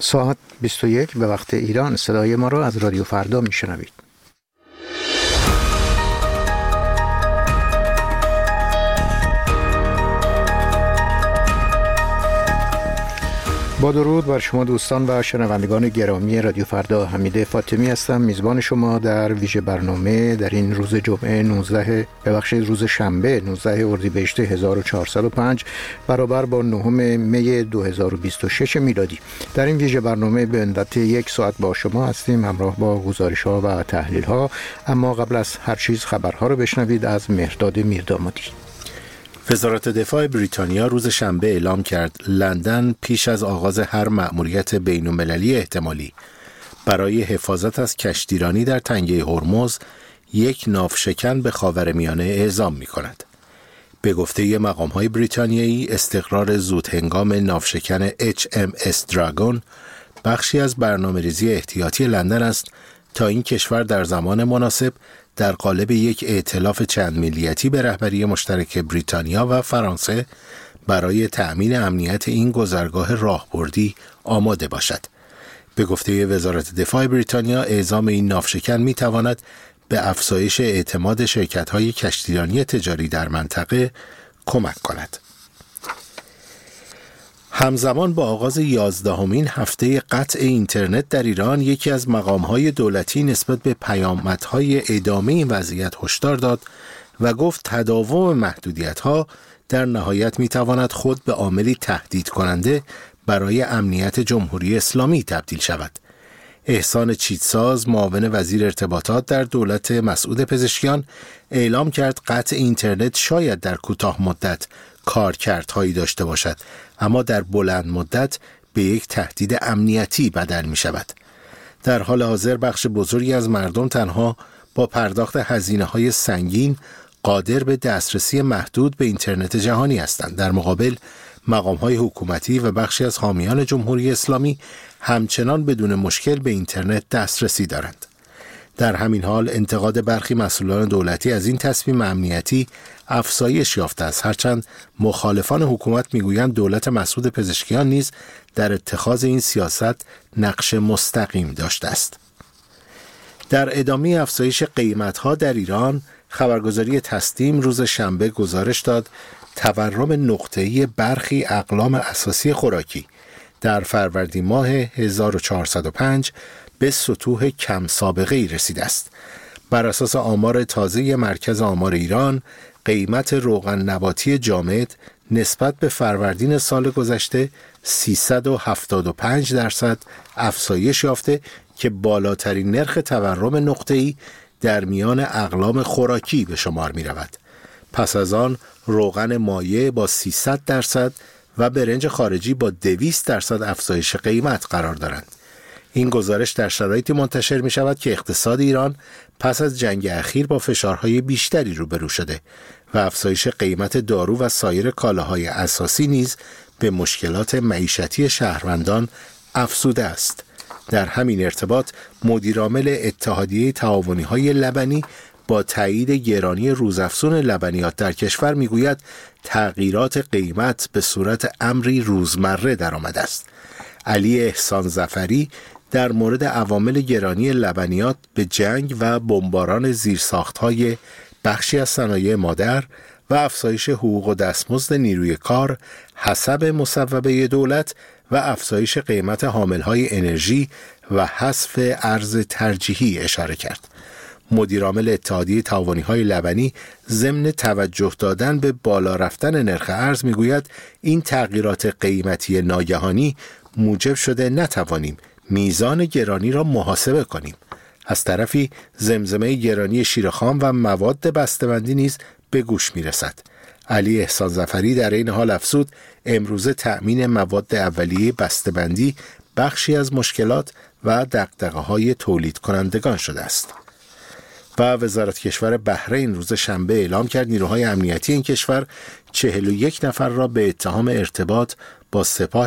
ساعت 21 به وقت ایران. صدای ما را از رادیو فردا میشنوید. با درود بر شما دوستان و شنوندگان گرامی رادیو فردا، حمید فاطمی هستم، میزبان شما در ویژه برنامه در این روز جمعه روز شنبه 19 اردیبهشت 1405 برابر با 9 می 2026 میلادی. در این ویژه برنامه به مدت 1 ساعت با شما هستیم، همراه با گزارش‌ها و تحلیل‌ها. اما قبل از هر چیز خبرها رو بشنوید از مهرداد میردامادی. وزارت دفاع بریتانیا روز شنبه اعلام کرد لندن پیش از آغاز هر مأموریت بین‌المللی احتمالی برای حفاظت از کشتیرانی در تنگه هرمز یک ناوشکن به خاورمیانه اعزام می‌کند. به گفته مقام‌های بریتانیایی، استقرار زودهنگام ناوشکن HMS دراگون بخشی از برنامه‌ریزی احتیاطی لندن است تا این کشور در زمان مناسب در قالب یک ائتلاف چند ملیتی به رهبری مشترک بریتانیا و فرانسه برای تأمین امنیت این گذرگاه راهبردی آماده باشد. به گفته وزارت دفاع بریتانیا، اعزام این ناوشکن می‌تواند به افزایش اعتماد شرکت‌های کشتیرانی تجاری در منطقه کمک کند. همزمان با آغاز 11مین هفته قطع اینترنت در ایران، یکی از مقام‌های دولتی نسبت به پیامدهای ادامه این وضعیت هشدار داد و گفت تداوم محدودیت‌ها در نهایت می‌تواند خود به عاملی تهدید کننده برای امنیت جمهوری اسلامی تبدیل شود. احسان چیتساز، معاون وزیر ارتباطات در دولت مسعود پزشکیان، اعلام کرد قطع اینترنت شاید در کوتاه مدت کارکردهایی داشته باشد، اما در بلند مدت به یک تهدید امنیتی بدل می شود. در حال حاضر بخش بزرگی از مردم تنها با پرداخت هزینه‌های سنگین قادر به دسترسی محدود به اینترنت جهانی هستند. در مقابل مقام‌های حکومتی و بخشی از حامیان جمهوری اسلامی همچنان بدون مشکل به اینترنت دسترسی دارند. در همین حال انتقاد برخی مسئولان دولتی از این تصمیم امنیتی افزایش یافته است، هرچند مخالفان حکومت میگویند دولت مسعود پزشکیان نیز در اتخاذ این سیاست نقش مستقیم داشته است. در ادامه افزایش قیمت‌ها در ایران، خبرگزاری تسنیم روز شنبه گزارش داد تورم نقطه‌ای برخی اقلام اساسی خوراکی در فروردین ماه 1405 به سطوح کم سابقه ای رسیده است. بر اساس آمار تازه مرکز آمار ایران، قیمت روغن نباتی جامد نسبت به فروردین سال گذشته 375% افزایش یافته که بالاترین نرخ تورم نقطه‌ای در میان اقلام خوراکی به شمار می رود. پس از آن روغن مایع با 300% و برنج خارجی با 200% افزایش قیمت قرار دارند. این گزارش در شرایطی منتشر می شود که اقتصاد ایران پس از جنگ اخیر با فشارهای بیشتری روبرو شده و افزایش قیمت دارو و سایر کالاهای اساسی نیز به مشکلات معیشتی شهروندان افزوده است. در همین ارتباط مدیرعامل اتحادیه تعاونی‌های لبنی با تایید گرانی روزافزون لبنیات در کشور میگوید تغییرات قیمت به صورت امری روزمره درآمده است. علی احسان ظفری در مورد عوامل گرانی لبنیات به جنگ و بمباران زیرساخت‌های بخشی از صنایع مادر و افزایش حقوق و دستمزد نیروی کار حسب مصوبه دولت و افزایش قیمت حامل‌های انرژی و حذف ارز ترجیحی اشاره کرد. مدیرعامل اتحادیه تعاونی‌های لبنی ضمن توجه دادن به بالا رفتن نرخ ارز میگوید این تغییرات قیمتی ناگهانی موجب شده نتوانیم میزان گرانی را محاسبه کنیم. از طرفی زمزمه گرانی شیر خام و مواد بسته‌بندی نیز به گوش میرسد. علی احسان ظفری در این حال افزود امروزه تأمین مواد اولیه بسته‌بندی بخشی از مشکلات و دغدغه‌های تولید کنندگان شده است. و وزارت کشور بحرین روز شنبه اعلام کرد نیروهای امنیتی این کشور 41 نفر را به اتهام ارتباط با سپاه